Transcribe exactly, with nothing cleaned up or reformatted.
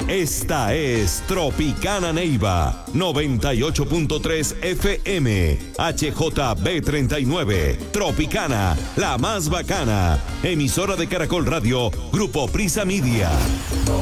Esta es Tropicana Neiva, noventa y ocho punto tres F M, H J B treinta y nueve, Tropicana, la más bacana, emisora de Caracol Radio, Grupo Prisa Media.